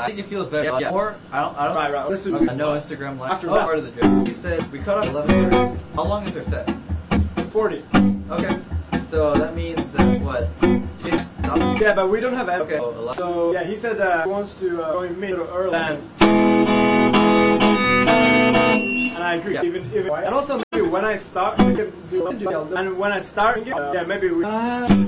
I think it feels better. Yeah. Or I don't. Right. Listen. Okay. No Instagram live. After part of the joke. You said we cut off 11:30. How long is our set? 40. Okay. So that means what? Yeah, but we don't have any. Okay. So yeah, he said he wants to join me a little early. And I agree. Yeah. Even and also maybe when I start, we can do and when I start, yeah, maybe we.